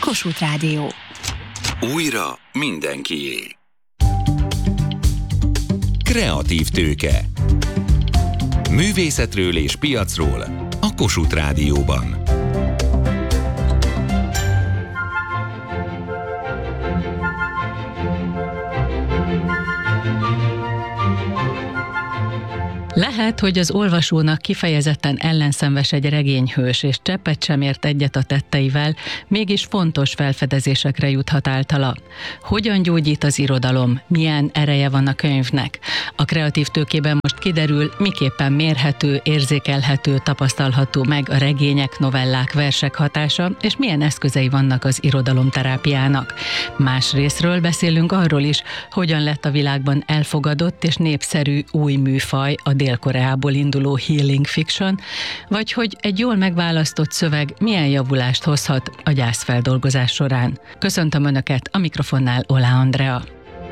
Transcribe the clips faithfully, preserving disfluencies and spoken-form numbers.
Kossuth Rádió. Újra mindenkié. Kreatív tőke. Művészetről és piacról a Kossuth Rádióban. Lehet, hogy az olvasónak kifejezetten ellenszenves egy regényhős, és cseppet sem ért egyet a tetteivel, mégis fontos felfedezésekre juthat általa. Hogyan gyógyít az irodalom? Milyen ereje van a könyvnek? A kreatív tőkében most kiderül, miképpen mérhető, érzékelhető, tapasztalható meg a regények, novellák, versek hatása, és milyen eszközei vannak az irodalomterápiának. Másrészről beszélünk arról is, hogyan lett a világban elfogadott és népszerű új műfaj, a Dél-Koreából induló healing fiction, vagy hogy egy jól megválasztott szöveg milyen javulást hozhat a gyászfeldolgozás során. Köszöntöm Önöket, a mikrofonnál Olá Andrea.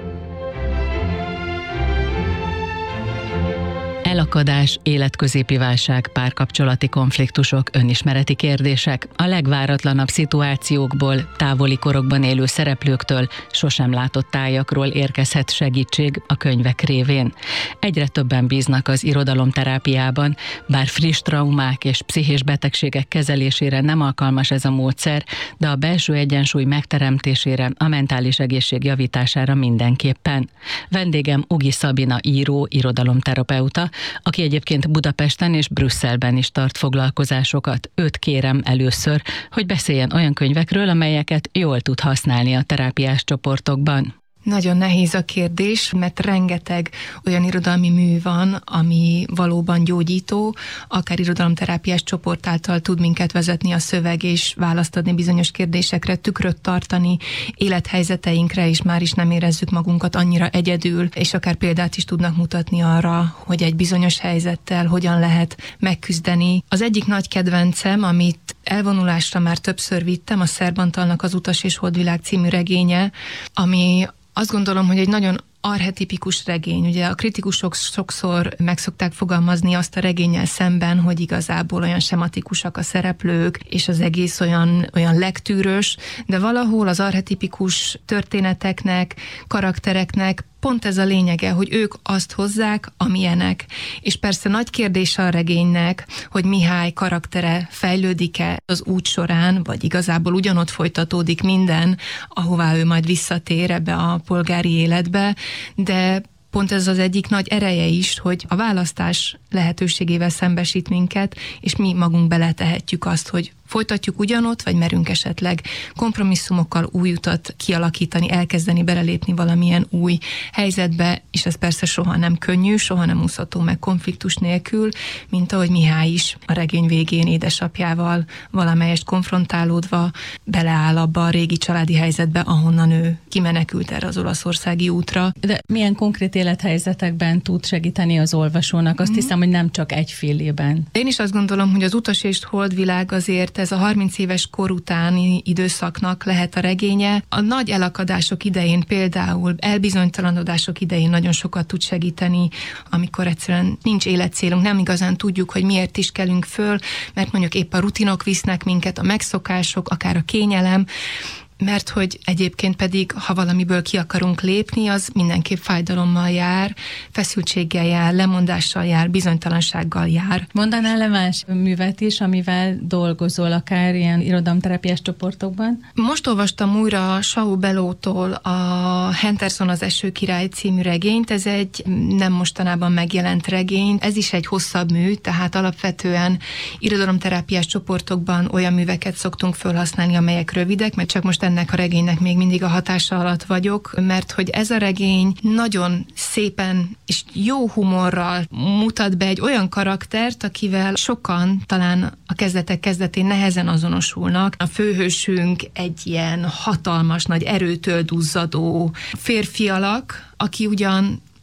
Elakadás, életközépi válság, párkapcsolati konfliktusok, önismereti kérdések, a legváratlanabb szituációkból, távoli korokban élő szereplőktől, sosem látott tájakról érkezhet segítség a könyvek révén. Egyre többen bíznak az irodalomterápiában, bár friss traumák és pszichés betegségek kezelésére nem alkalmas ez a módszer, de a belső egyensúly megteremtésére, a mentális egészség javítására mindenképpen. Vendégem Ugi Szabina író, irodalomterapeuta, aki egyébként Budapesten és Brüsszelben is tart foglalkozásokat. Őt kérem először, hogy beszéljen olyan könyvekről, amelyeket jól tud használni a terápiás csoportokban. Nagyon nehéz a kérdés, mert rengeteg olyan irodalmi mű van, ami valóban gyógyító, akár irodalomterápiás csoport által tud minket vezetni a szöveg, és választ adni bizonyos kérdésekre, tükröt tartani élethelyzeteinkre, és már is nem érezzük magunkat annyira egyedül, és akár példát is tudnak mutatni arra, hogy egy bizonyos helyzettel hogyan lehet megküzdeni. Az egyik nagy kedvencem, amit elvonulásra már többször vittem, a Szerb Antalnak az Utas és Holdvilág című regénye, ami azt gondolom, hogy egy nagyon archetipikus regény. Ugye a kritikusok sokszor meg szokták fogalmazni azt a regénnyel szemben, hogy igazából olyan sematikusak a szereplők, és az egész olyan, olyan legtűrös, de valahol az archetipikus történeteknek, karaktereknek pont ez a lényege, hogy ők azt hozzák, amilyenek. És persze nagy kérdés a regénynek, hogy Mihály karaktere fejlődik-e az út során, vagy igazából ugyanott folytatódik minden, ahová ő majd visszatér ebbe a polgári életbe, de pont ez az egyik nagy ereje is, hogy a választás lehetőségével szembesít minket, és mi magunk beletehetjük azt, hogy folytatjuk ugyanott, vagy merünk esetleg kompromisszumokkal új utat kialakítani, elkezdeni belelépni valamilyen új helyzetbe, és ez persze soha nem könnyű, soha nem úszható meg konfliktus nélkül, mint ahogy Mihály is a regény végén édesapjával valamelyest konfrontálódva beleáll abba a régi családi helyzetbe, ahonnan ő kimenekült erre az olaszországi útra. De milyen konkrét élethelyzetekben tud segíteni az olvasónak? Azt mm. hiszem, hogy nem csak egyfélében. Én is azt gondolom, hogy az Utas és Holdvilág azért ez a harminc éves kor utáni időszaknak lehet a regénye. A nagy elakadások idején, például elbizonytalanodások idején nagyon sokat tud segíteni, amikor egyszerűen nincs életcélunk, nem igazán tudjuk, hogy miért is kelünk föl, mert mondjuk épp a rutinok visznek minket, a megszokások, akár a kényelem, mert hogy egyébként pedig, ha valamiből ki akarunk lépni, az mindenképp fájdalommal jár, feszültséggel jár, lemondással jár, bizonytalansággal jár. Mondanál le más művet is, amivel dolgozol, akár ilyen irodalomterápiás csoportokban? Most olvastam újra Saul Bellow-tól a Henderson az Eső király című regényt, ez egy nem mostanában megjelent regény, ez is egy hosszabb mű, tehát alapvetően irodalomterápiás csoportokban olyan műveket szoktunk felhasználni, amelyek rövidek, mert csak most ennek a regénynek még mindig a hatása alatt vagyok, mert hogy ez a regény nagyon szépen és jó humorral mutat be egy olyan karaktert, akivel sokan talán a kezdetek kezdetén nehezen azonosulnak. A főhősünk egy ilyen hatalmas, nagy erőtől duzzadó férfi alak, aki ugyan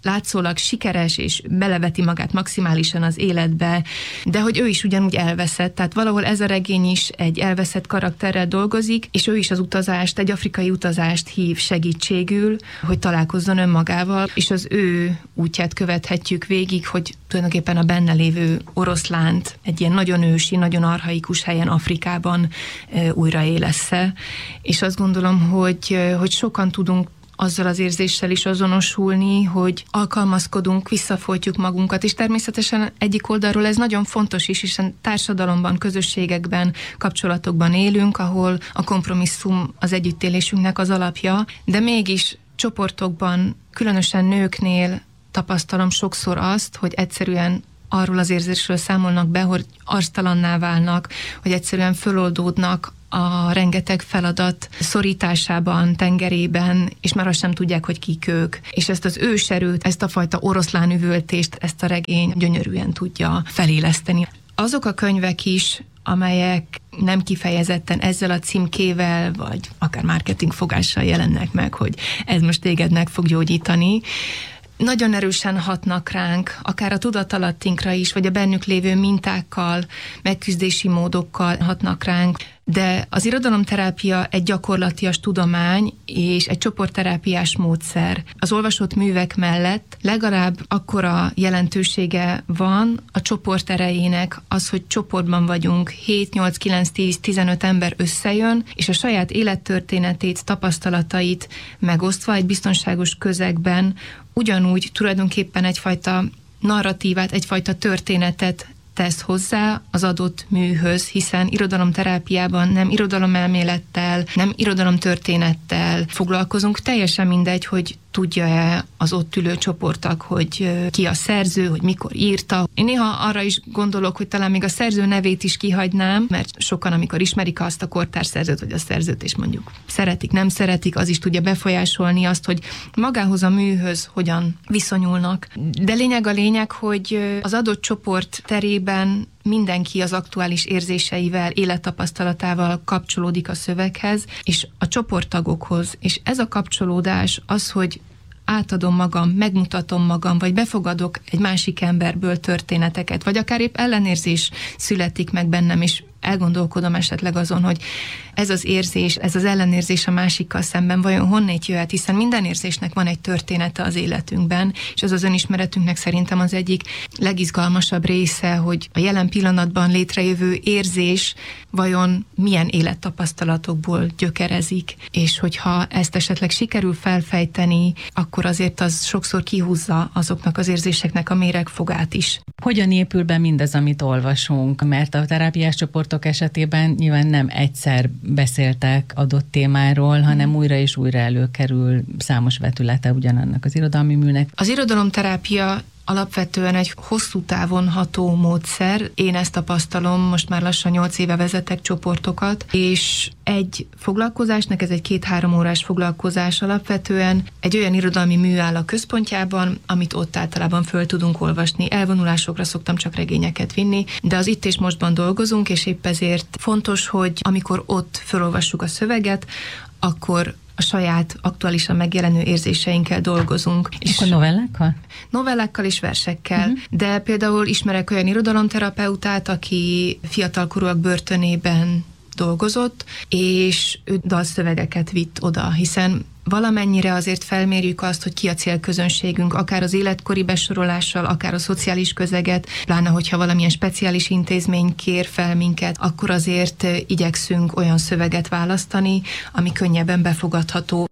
látszólag sikeres, és beleveti magát maximálisan az életbe, de hogy ő is ugyanúgy elveszett, tehát valahol ez a regény is egy elveszett karakterrel dolgozik, és ő is az utazást, egy afrikai utazást hív segítségül, hogy találkozzon önmagával, és az ő útját követhetjük végig, hogy tulajdonképpen a benne lévő oroszlánt egy ilyen nagyon ősi, nagyon archaikus helyen Afrikában újraélessze. És azt gondolom, hogy, hogy sokan tudunk azzal az érzéssel is azonosulni, hogy alkalmazkodunk, visszafolytjuk magunkat, és természetesen egyik oldalról ez nagyon fontos is, hiszen társadalomban, közösségekben, kapcsolatokban élünk, ahol a kompromisszum az együttélésünknek az alapja, de mégis csoportokban, különösen nőknél tapasztalom sokszor azt, hogy egyszerűen arról az érzésről számolnak be, hogy arctalanná válnak, hogy egyszerűen föloldódnak a rengeteg feladat szorításában, tengerében, és már azt sem tudják, hogy kik ők. És ezt az őserőt, ezt a fajta oroszlán üvöltést, ezt a regény gyönyörűen tudja feléleszteni. Azok a könyvek is, amelyek nem kifejezetten ezzel a címkével, vagy akár marketing fogással jelennek meg, hogy ez most téged meg fog gyógyítani, nagyon erősen hatnak ránk, akár a tudatalattinkra is, vagy a bennük lévő mintákkal, megküzdési módokkal hatnak ránk, de az irodalomterápia egy gyakorlatias tudomány és egy csoportterápiás módszer. Az olvasott művek mellett legalább akkora jelentősége van a csoport erejének, az, hogy csoportban vagyunk, hét, nyolc, kilenc, tíz, tizenöt ember összejön, és a saját élettörténetét, tapasztalatait megosztva egy biztonságos közegben ugyanúgy tulajdonképpen egyfajta narratívát, egyfajta történetet tesz hozzá az adott műhöz, hiszen irodalomterápiában nem irodalomelmélettel, nem irodalomtörténettel foglalkozunk, teljesen mindegy, hogy tudja-e az ott ülő csoporttag, hogy ki a szerző, hogy mikor írta. Én néha arra is gondolok, hogy talán még a szerző nevét is kihagynám, mert sokan, amikor ismerik azt a kortárszerzőt, vagy a szerzőt, és mondjuk szeretik, nem szeretik, az is tudja befolyásolni azt, hogy magához a műhöz hogyan viszonyulnak. De lényeg a lényeg, hogy az adott csoport terében mindenki az aktuális érzéseivel, élettapasztalatával kapcsolódik a szöveghez, és a csoporttagokhoz. És ez a kapcsolódás az, hogy átadom magam, megmutatom magam, vagy befogadok egy másik emberből történeteket, vagy akár épp ellenérzés születik meg bennem, és elgondolkodom esetleg azon, hogy ez az érzés, ez az ellenérzés a másikkal szemben vajon honnét jöhet, hiszen minden érzésnek van egy története az életünkben, és az az önismeretünknek szerintem az egyik legizgalmasabb része, hogy a jelen pillanatban létrejövő érzés vajon milyen élettapasztalatokból gyökerezik, és hogyha ezt esetleg sikerül felfejteni, akkor azért az sokszor kihúzza azoknak az érzéseknek a méregfogát is. Hogyan épül be mindez, amit olvasunk? Mert a terápiás csoportok esetében nyilván nem egyszer beszéltek adott témáról, hanem újra és újra előkerül számos vetülete ugyanannak az irodalmi műnek. Az irodalomterápia alapvetően egy hosszú távon ható módszer. Én ezt tapasztalom, most már lassan nyolc éve vezetek csoportokat, és egy foglalkozásnak, ez egy két-három órás foglalkozás alapvetően egy olyan irodalmi mű áll a központjában, amit ott általában föl tudunk olvasni. Elvonulásokra szoktam csak regényeket vinni, de az itt és mostban dolgozunk, és épp ezért fontos, hogy amikor ott felolvassuk a szöveget, akkor a saját aktuálisan megjelenő érzéseinkkel dolgozunk. És akkor novellákkal? Novellákkal és versekkel, uh-huh. De például ismerek olyan irodalomterapeutát, aki fiatalkorúak börtönében dolgozott, és ő dalszövegeket vitt oda, hiszen valamennyire azért felmérjük azt, hogy ki a célközönségünk, akár az életkori besorolással, akár a szociális közeget, pláne hogyha valamilyen speciális intézmény kér fel minket, akkor azért igyekszünk olyan szöveget választani, ami könnyebben befogadható.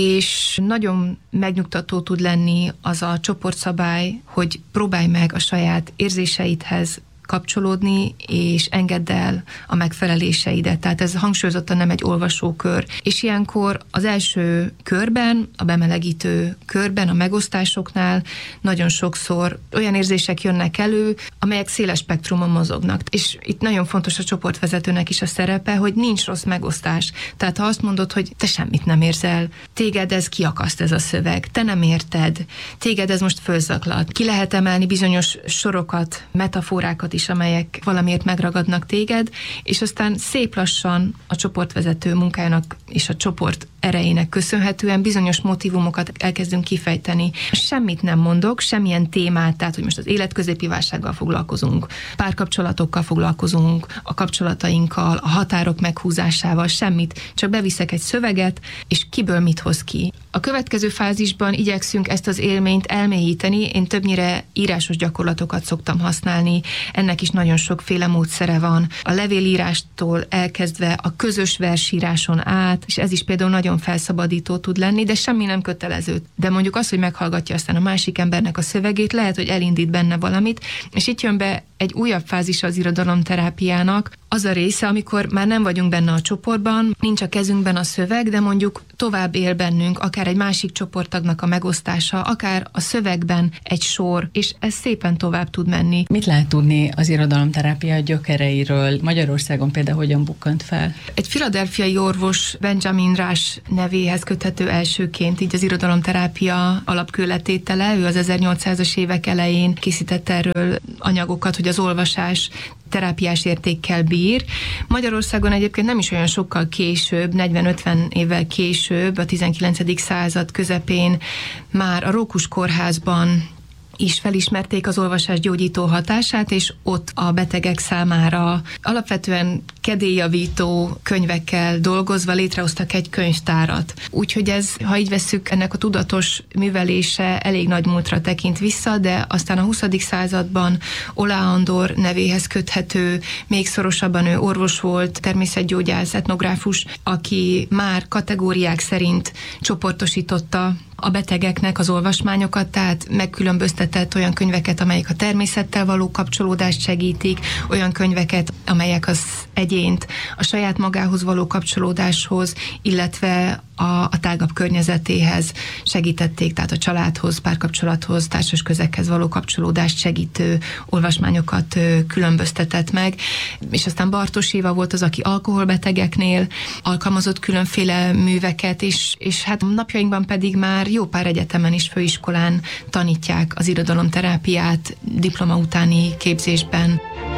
És nagyon megnyugtató tud lenni az a csoportszabály, hogy próbálj meg a saját érzéseidhez kapcsolódni, és engedd el a megfeleléseidet. Tehát ez hangsúlyozottan nem egy olvasókör. És ilyenkor az első körben, a bemelegítő körben, a megosztásoknál nagyon sokszor olyan érzések jönnek elő, amelyek széles spektrumon mozognak. És itt nagyon fontos a csoportvezetőnek is a szerepe, hogy nincs rossz megosztás. Tehát ha azt mondod, hogy te semmit nem érzel, téged ez kiakaszt ez a szöveg, te nem érted, téged ez most fölzaklat. Ki lehet emelni bizonyos sorokat, metaforákat is, amelyek valamiért megragadnak téged, és aztán szép lassan a csoportvezető munkájának és a csoport erejének köszönhetően bizonyos motivumokat elkezdünk kifejteni. Semmit nem mondok, semmilyen témát, tehát hogy most az életközépi válsággal foglalkozunk, párkapcsolatokkal foglalkozunk, a kapcsolatainkkal, a határok meghúzásával, semmit, csak beviszek egy szöveget, és kiből mit hoz ki. A következő fázisban igyekszünk ezt az élményt elmélyíteni, én többnyire írásos gyakorlatokat szoktam használni, ennek is nagyon sokféle módszere van. A levélírástól elkezdve a közös versíráson át, és ez is például nagyon felszabadító tud lenni, de semmi nem kötelező. De mondjuk az, hogy meghallgatja aztán a másik embernek a szövegét, lehet, hogy elindít benne valamit, és itt jön be egy újabb fázis az irodalomterápiának, az a része, amikor már nem vagyunk benne a csoportban, nincs a kezünkben a szöveg, de mondjuk tovább él bennünk, akár egy másik csoporttagnak a megosztása, akár a szövegben egy sor, és ez szépen tovább tud menni. Mit lehet tudni az irodalomterápia gyökereiről? Magyarországon például hogyan bukkant fel? Egy philadelphiai orvos Benjamin Rush nevéhez köthető elsőként így az irodalomterápia alapkőletétele, ő az ezernyolcszázas évek elején készített erről anyagokat, hogy az olvasás terápiás értékkel bír. Magyarországon egyébként nem is olyan sokkal később, negyven-ötven évvel később, a tizenkilencedik század közepén már a Rókus kórházban is felismerték az olvasás gyógyító hatását, és ott a betegek számára alapvetően kedélyjavító könyvekkel dolgozva létrehoztak egy könyvtárat. Úgyhogy ez, ha így vesszük, ennek a tudatos művelése elég nagy múltra tekint vissza, de aztán a huszadik században Oláh Andor nevéhez köthető, még szorosabban ő orvos volt, természetgyógyász, etnográfus, aki már kategóriák szerint csoportosította a betegeknek az olvasmányokat, tehát megkülönböztetett olyan könyveket, amelyek a természettel való kapcsolódást segítik, olyan könyveket, amelyek az egyént a saját magához való kapcsolódáshoz, illetve a, a tágabb környezetéhez segítették, tehát a családhoz, párkapcsolathoz, társas közekhez való kapcsolódást segítő olvasmányokat ö, különböztetett meg, és aztán Bartos Éva volt az, aki alkoholbetegeknél alkalmazott különféle műveket, és, és hát napjainkban pedig már jó pár egyetemen is, főiskolán tanítják az irodalomterápiát diploma utáni képzésben.